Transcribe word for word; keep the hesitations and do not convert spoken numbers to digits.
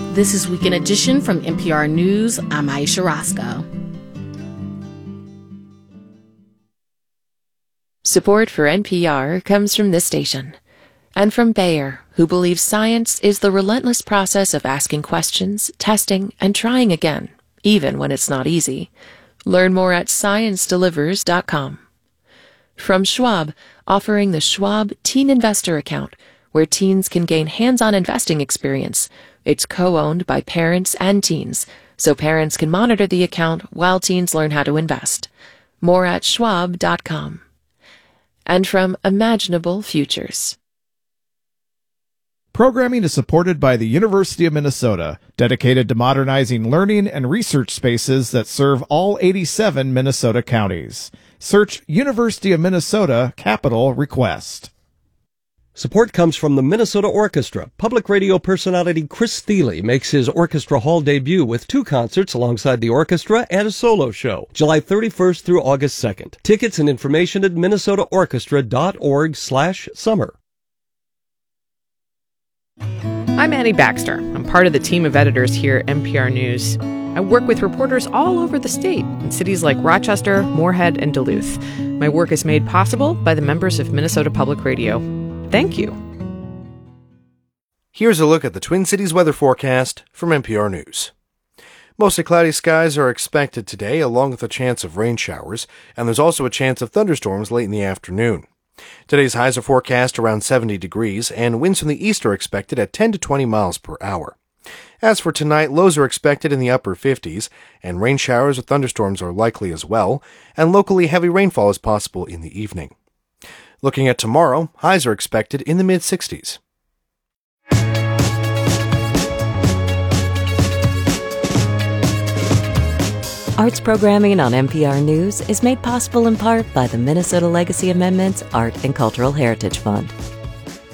This is Weekend Edition from N P R News. I'm Aisha Roscoe. Support for N P R comes from this station and from Bayer, who believes science is the relentless process of asking questions, testing, and trying again, even when it's not easy. Learn more at science delivers dot com. From Schwab, offering the Schwab Teen Investor Account, where teens can gain hands-on investing experience. It's co-owned by parents and teens, so parents can monitor the account while teens learn how to invest. More at schwab dot com. And from Imaginable Futures. Programming is supported by the University of Minnesota, dedicated to modernizing learning and research spaces that serve all eighty-seven Minnesota counties. Search University of Minnesota Capital Request. Support comes from the Minnesota Orchestra. Public radio personality Chris Thile makes his Orchestra Hall debut with two concerts alongside the orchestra and a solo show, July thirty-first through August second. Tickets and information at minnesota orchestra dot org slash summer. I'm Annie Baxter. I'm part of the team of editors here at N P R News. I work with reporters all over the state, in cities like Rochester, Moorhead, and Duluth. My work is made possible by the members of Minnesota Public Radio. Thank you. Here's a look at the Twin Cities weather forecast from N P R News. Mostly cloudy skies are expected today, along with a chance of rain showers, and there's also a chance of thunderstorms late in the afternoon. Today's highs are forecast around seventy degrees, and winds from the east are expected at ten to twenty miles per hour. As for tonight, lows are expected in the upper fifties, and rain showers with thunderstorms are likely as well, and locally heavy rainfall is possible in the evening. Looking at tomorrow, highs are expected in the mid-sixties. Arts programming on N P R News is made possible in part by the Minnesota Legacy Amendments Art and Cultural Heritage Fund.